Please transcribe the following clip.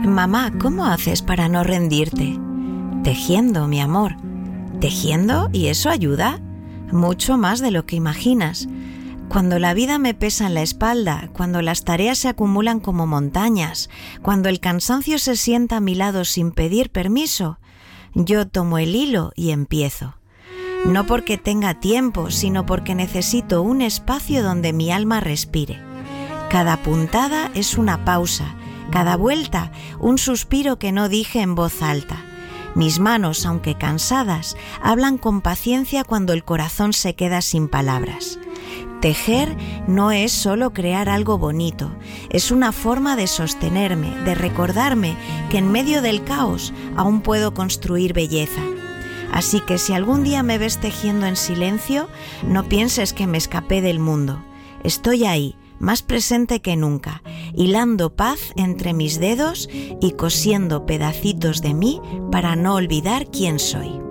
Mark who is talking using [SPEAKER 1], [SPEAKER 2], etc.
[SPEAKER 1] Mamá, ¿cómo haces para no rendirte? Tejiendo, mi amor. ¿Tejiendo? ¿Y eso ayuda? Mucho más de lo que imaginas. Cuando la vida me pesa en la espalda, cuando las tareas se acumulan como montañas, cuando el cansancio se sienta a mi lado sin pedir permiso, yo tomo el hilo y empiezo. No porque tenga tiempo, sino porque necesito un espacio donde mi alma respire. Cada puntada es una pausa, cada vuelta un suspiro que no dije en voz alta. Mis manos, aunque cansadas, hablan con paciencia cuando el corazón se queda sin palabras. Tejer no es solo crear algo bonito, es una forma de sostenerme, de recordarme que en medio del caos aún puedo construir belleza. Así que si algún día me ves tejiendo en silencio, no pienses que me escapé del mundo. Estoy ahí, más presente que nunca, hilando paz entre mis dedos y cosiendo pedacitos de mí para no olvidar quién soy.